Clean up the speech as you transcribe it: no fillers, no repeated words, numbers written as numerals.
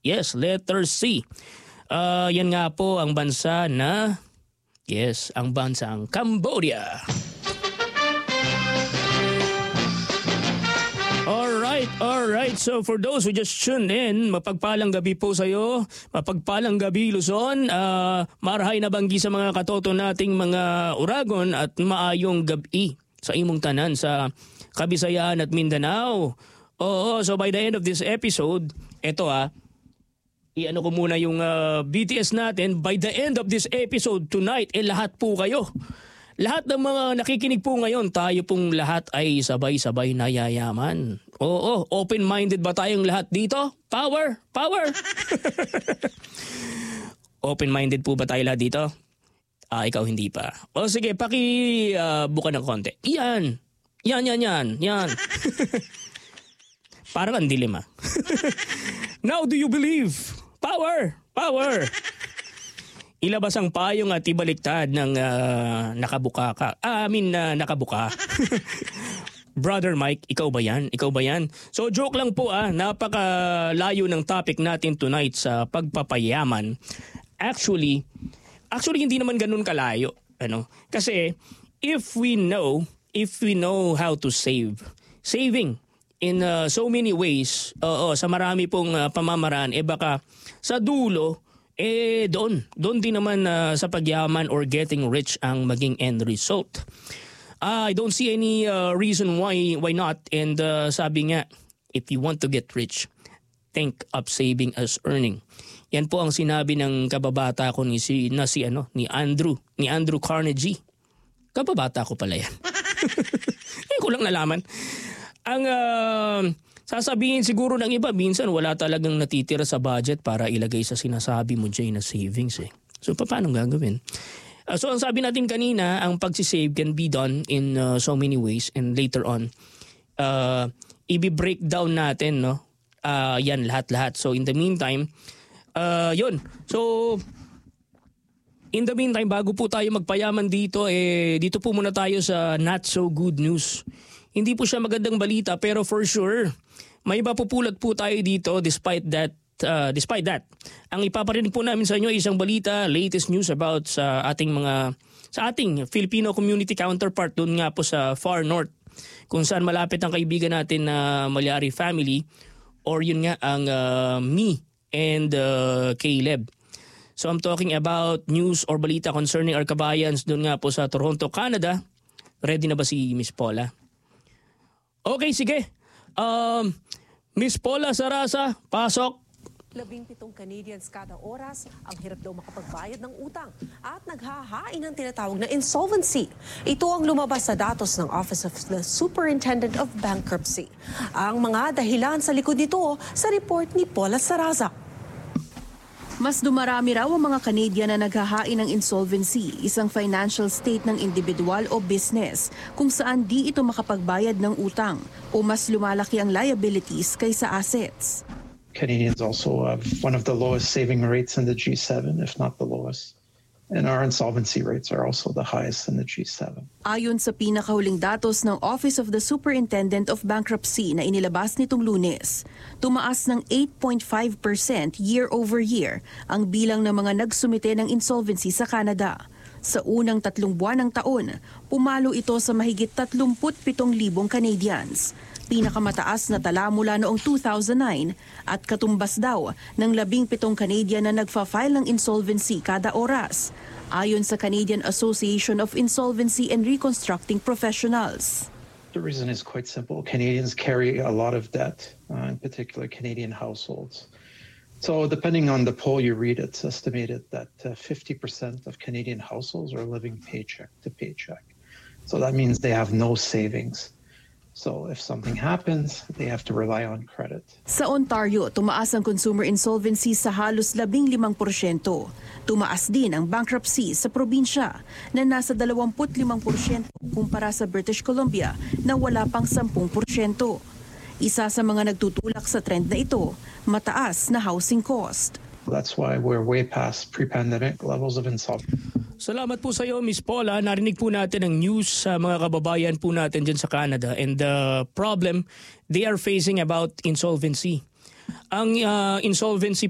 Yes, letter C. Yan nga po ang bansa na, yes, ang bansang Cambodia. Alright. So for those who just tuned in, mapagpalang gabi po sa iyo. Mapagpalang gabi Luzon. Marahay na banggi sa mga katoto nating mga Uragon at maayong gabi sa imong tanan sa Kabisayaan at Mindanao. Oo, so by the end of this episode, eto i-ano ko muna yung BTS natin. By the end of this episode tonight, lahat po kayo. Lahat ng mga nakikinig po ngayon, tayo pong lahat ay sabay-sabay na yayaman. Oo, open-minded ba tayong lahat dito? Power! Open-minded po ba tayo lahat dito? Ikaw hindi pa. O sige, buka ng konti. Yan. Parang ang dilim Now do you believe? Power! Ilabas ang payong at ibaliktad ng nakabuka ka. Nakabuka. Brother Mike, ikaw ba yan? So joke lang po napakalayo ng topic natin tonight sa pagpapayaman. Actually hindi naman ganun kalayo. Kasi if we know how to saving in so many ways, sa marami pong pamamaraan, baka sa dulo, doon din naman sa pagyaman or getting rich ang maging end result. I don't see any reason why not. And sabi nga, if you want to get rich, think of saving as earning. Yan po ang sinabi ng kababata ko ni Andrew Carnegie. Kababata ko pala yan. Ko lang nalaman. Ang sasabihin siguro ng iba, minsan wala talagang natitira sa budget para ilagay sa sinasabi mo, Jay, na savings So paano gagawin? So ang sabi natin kanina, ang pagsisave can be done in so many ways, and later on, i-breakdown natin, yan lahat-lahat. So in the meantime, yun. So in the meantime, bago po tayo magpayaman dito, dito po muna tayo sa not so good news. Hindi po siya magandang balita, pero for sure, may mapupulot po tayo dito despite that. Ang ipaparinig po namin sa inyo ay isang balita, latest news about sa ating Filipino community counterpart doon nga po sa far north, kung saan malapit ang kaibigan natin na Malyari family, or yun nga ang me and Caleb. So I'm talking about news or balita concerning our kabayans doon nga po sa Toronto, Canada. Ready na ba si Miss Paula? Okay, sige. Miss Paula Sarasa, pasok. 17 Canadians kada oras ang hirap daw makapagbayad ng utang at naghahain ng tinatawag na insolvency. Ito ang lumabas sa datos ng Office of the Superintendent of Bankruptcy. Ang mga dahilan sa likod nito sa report ni Paula Sarasa. Mas dumarami raw ang mga Canadian na naghahain ng insolvency, isang financial state ng individual o business kung saan di ito makapagbayad ng utang o mas lumalaki ang liabilities kaysa assets. Canadians also have one of the lowest saving rates in the G7, if not the lowest. And our insolvency rates are also the highest in the G7. Ayon sa pinakahuling datos ng Office of the Superintendent of Bankruptcy na inilabas nitong Lunes, tumaas ng 8.5% year over year ang bilang ng mga nagsumite ng insolvency sa Canada. Sa unang 3 buwan ng taon, pumalo ito sa mahigit 37,000 Canadians. Pinakamataas na tala mula noong 2009 at katumbas daw ng 17 Canadian na nagfa-file ng insolvency kada oras, ayon sa Canadian Association of Insolvency and Reconstructing Professionals. The reason is quite simple. Canadians carry a lot of debt, in particular Canadian households. So depending on the poll you read, it's estimated that 50% of Canadian households are living paycheck to paycheck. So that means they have no savings. So if something happens, they have to rely on credit. Sa Ontario, tumaas ang consumer insolvency sa halos 15%. Tumaas din ang bankruptcy sa probinsya na nasa 25% kumpara sa British Columbia na wala pang 10%. Isa sa mga nagtutulak sa trend na ito, mataas na housing cost. That's why we're way past pre-pandemic levels of insolvency. Salamat po sa iyo, Miss Paula. Narinig po natin ang news sa mga kababayan po natin dyan sa Canada and the problem they are facing about insolvency. Ang insolvency